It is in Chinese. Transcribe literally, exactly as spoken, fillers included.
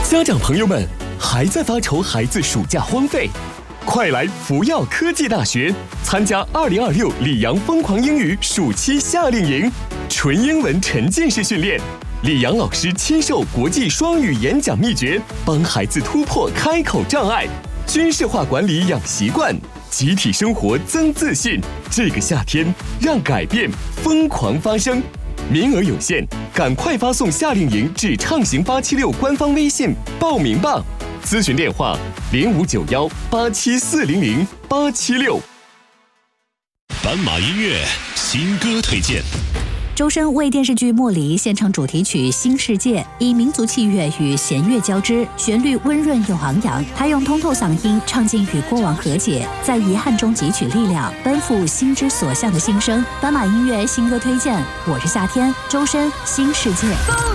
家长朋友们，还在发愁孩子暑假荒废？快来福耀科技大学参加二零二六里昂疯狂英语暑期夏令营，纯英文沉浸式训练，里昂老师亲授国际双语演讲秘诀，帮孩子突破开口障碍，军事化管理养习惯，集体生活增自信。这个夏天，让改变疯狂发生。名额有限，赶快发送夏令营至畅行八七六官方微信报名吧。咨询电话零五九幺八七四零零八七六。 斑马音乐新歌推荐。 周深为电视剧《莫离》献唱主题曲《新世界》，以民族器乐与弦乐交织，旋律温润又昂扬。他用通透嗓音唱尽与过往和解，在遗憾中汲取力量，奔赴心之所向的心声。斑马音乐新歌推荐，我是夏天，周深《新世界》。